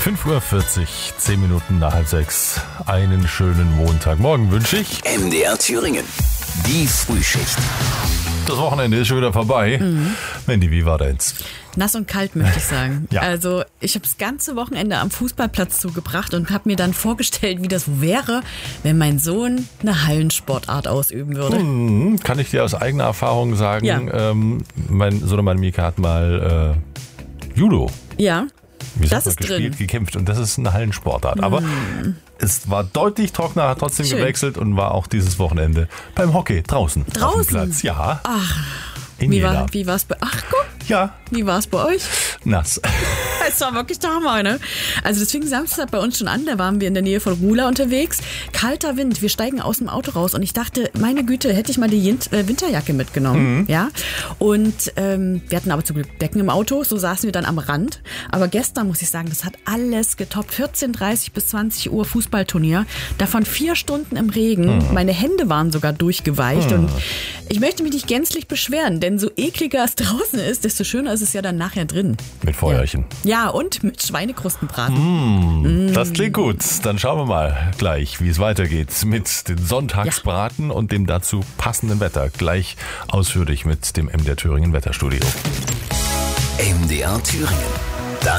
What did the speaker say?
5:40 Uhr, 10 Minuten nach 5:30. Einen schönen Montagmorgen wünsche ich. MDR Thüringen, die Frühschicht. Das Wochenende ist schon wieder vorbei. Mandy, wie war deins? Nass und kalt, möchte ich sagen. Ja. Also ich habe das ganze Wochenende am Fußballplatz zugebracht und habe mir dann vorgestellt, wie das wäre, wenn mein Sohn eine Hallensportart ausüben würde. Kann ich dir aus eigener Erfahrung sagen, Ja. Mein Sohnemann Mika hat mal Judo. Ja, Wie das sagt man, ist gespielt, drin. gekämpft und das ist eine Hallensportart. Aber es war deutlich trockener, hat trotzdem Schön. gewechselt und war auch dieses Wochenende beim Hockey draußen. Auf dem Draußen? Platz. Ja. In Wie Jena. war's bei... Ach, guck, Ja, wie war's bei euch? nass. Es war wirklich der Hammer, ne? Also das fing Samstag bei uns schon an, da waren wir in der Nähe von Rula unterwegs. Kalter Wind, wir steigen aus dem Auto raus und ich dachte, meine Güte, hätte ich mal die Winterjacke mitgenommen, ja? Und wir hatten aber zum Glück Decken im Auto, so saßen wir dann am Rand. Aber gestern, muss ich sagen, das hat alles getoppt. 14:30 bis 20 Uhr Fußballturnier, davon 4 Stunden im Regen. Meine Hände waren sogar durchgeweicht und ich möchte mich nicht gänzlich beschweren, denn so ekliger es draußen ist, desto schöner ist es ja dann nachher drin. Mit Feuerchen. Ja, und mit Schweinekrustenbraten. Das klingt gut. Dann schauen wir mal gleich, wie es weitergeht mit den Sonntagsbraten und dem dazu passenden Wetter. Gleich ausführlich mit dem MDR Thüringen Wetterstudio. MDR Thüringen.